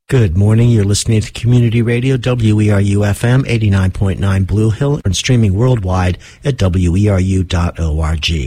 Good morning. You're listening to Community Radio, WERU-FM 89.9 Blue Hill, and streaming worldwide at weru.org.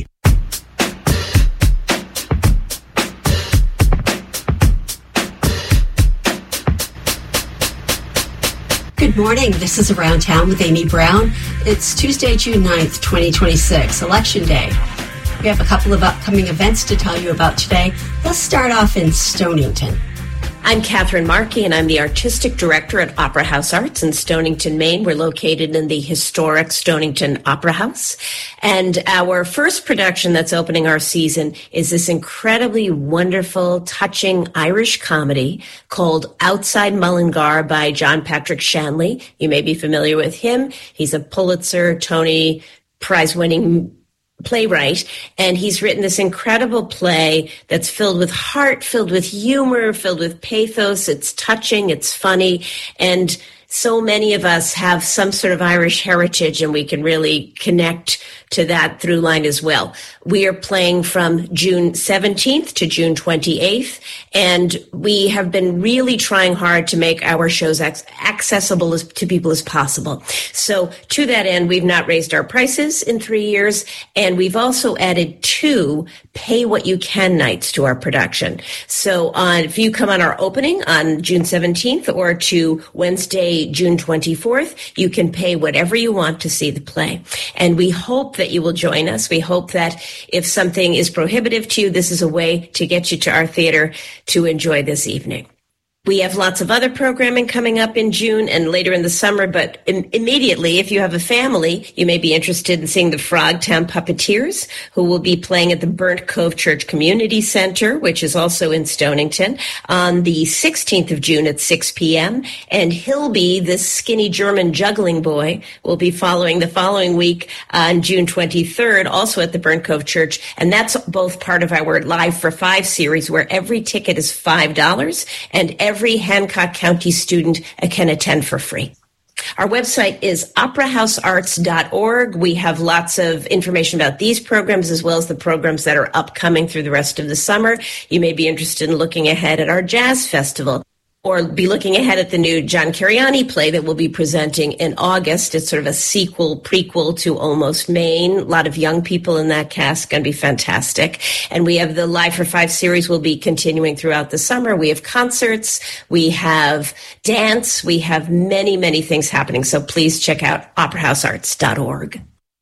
Good morning. This is Around Town with Amy Brown. It's Tuesday, June 9th, 2026, Election Day. We have a couple of upcoming events to tell you about today. Let's start off in Stonington. I'm Catherine Markey, and I'm the Artistic Director at Opera House Arts in Stonington, Maine. We're located in the historic Stonington Opera House. And our first production that's opening our season is this incredibly wonderful, touching Irish comedy called Outside Mullingar by John Patrick Shanley. You may be familiar with him. He's a Pulitzer, Tony Prize-winning playwright, and he's written this incredible play that's filled with heart, filled with humor, filled with pathos. It's touching, it's funny, and so many of us have some sort of Irish heritage, and we can really connect to that through line as well. We are playing from June 17th to June 28th, and we have been really trying hard to make our shows accessible to people as possible. So to that end, we've not raised our prices in 3 years, and we've also added 2 pay what you can nights to our production. So if you come on our opening on June 17th or to Wednesday, June 24th, you can pay whatever you want to see the play. And we hope that you will join us. We hope that if something is prohibitive to you, this is a way to get you to our theater to enjoy this evening. We have lots of other programming coming up in June and later in the summer, but immediately, if you have a family, you may be interested in seeing the Frogtown Puppeteers, who will be playing at the Burnt Cove Church Community Center, which is also in Stonington, on the 16th of June at 6 p.m. And Hilby, this skinny German juggling boy, will be following the following week on June 23rd, also at the Burnt Cove Church. And that's both part of our Live for 5 series, where every ticket is $5 and every Hancock County student can attend for free. Our website is operahousearts.org. We have lots of information about these programs as well as the programs that are upcoming through the rest of the summer. You may be interested in looking ahead at our jazz festival, or be looking ahead at the new John Cariani play that we'll be presenting in August. It's sort of a prequel to Almost Maine. A lot of young people in that cast, going to be fantastic. And we have the Live for 5 series will be continuing throughout the summer. We have concerts, we have dance, we have many, many things happening. So please check out operahousearts.org.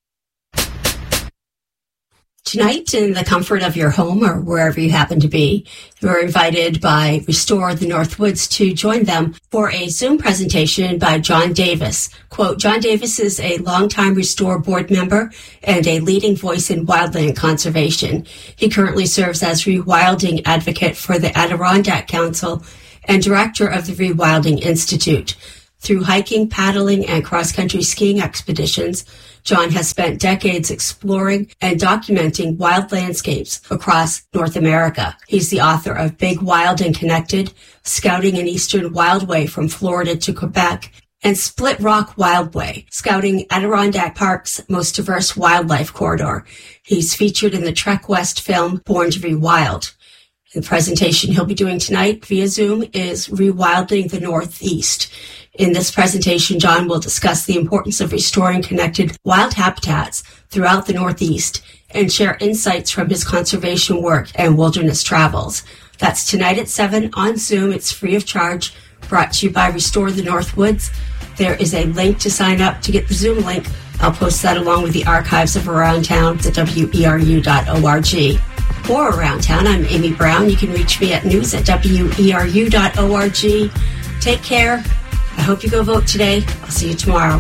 Tonight, in the comfort of your home or wherever you happen to be, you are invited by Restore the Northwoods to join them for a Zoom presentation by John Davis. Quote, John Davis is a longtime Restore board member and a leading voice in wildland conservation. He currently serves as rewilding advocate for the Adirondack Council and director of the Rewilding Institute. Through hiking, paddling, and cross-country skiing expeditions, John has spent decades exploring and documenting wild landscapes across North America. He's the author of Big, Wild, and Connected, Scouting an Eastern Wildway from Florida to Quebec, and Split Rock Wildway, Scouting Adirondack Park's most diverse wildlife corridor. He's featured in the Trek West film Born to Be Wild. The presentation he'll be doing tonight via Zoom is Rewilding the Northeast. In this presentation, John will discuss the importance of restoring connected wild habitats throughout the Northeast and share insights from his conservation work and wilderness travels. That's tonight at 7 on Zoom. It's free of charge, brought to you by Restore the Northwoods. There is a link to sign up to get the Zoom link. I'll post that along with the archives of Around Town at weru.org. For Around Town, I'm Amy Brown. You can reach me at news@weru.org. Take care. I hope you go vote today. I'll see you tomorrow.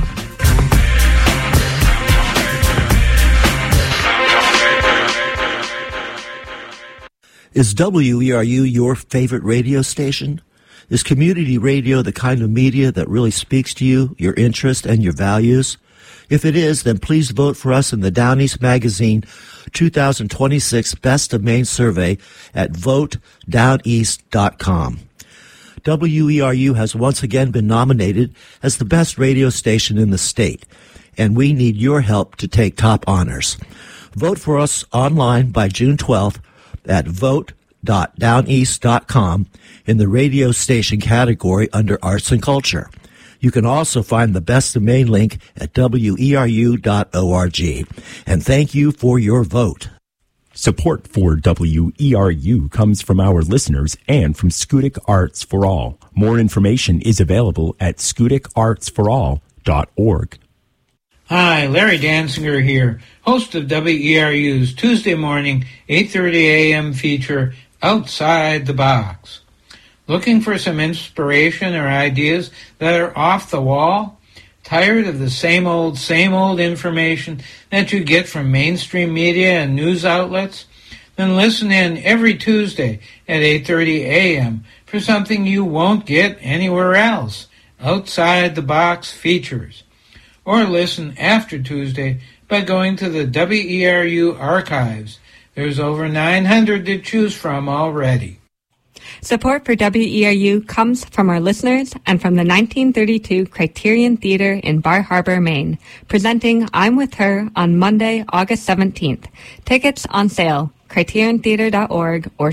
Is WERU your favorite radio station? Is community radio the kind of media that really speaks to you, your interests, and your values? If it is, then please vote for us in the Down East Magazine 2026 Best of Maine survey at votedowneast.com. WERU has once again been nominated as the best radio station in the state, and we need your help to take top honors. Vote for us online by June 12th at votedowneast.com. www.downeast.com in the radio station category under Arts and Culture. You can also find the Best of Maine link at weru.org. And thank you for your vote. Support for WERU comes from our listeners and from Schoodic Arts for All. More information is available at SchoodicArtsForAll.org. Hi, Larry Danziger here, host of WERU's Tuesday morning 8:30 a.m. feature, Outside the Box. Looking for some inspiration or ideas that are off the wall? Tired of the same old information that you get from mainstream media and news outlets? Then listen in every Tuesday at 8:30 a.m. for something you won't get anywhere else, Outside the Box features. Or listen after Tuesday by going to the WERU archives. There's over 900 to choose from already. Support for WERU comes from our listeners and from the 1932 Criterion Theater in Bar Harbor, Maine, presenting I'm With Her on Monday, August 17th. Tickets on sale, criteriontheater.org or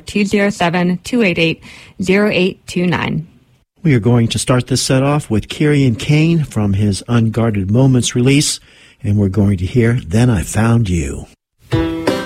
207-288-0829. We are going to start this set off with Kieran Kane from his Unguarded Moments release, and we're going to hear Then I Found You.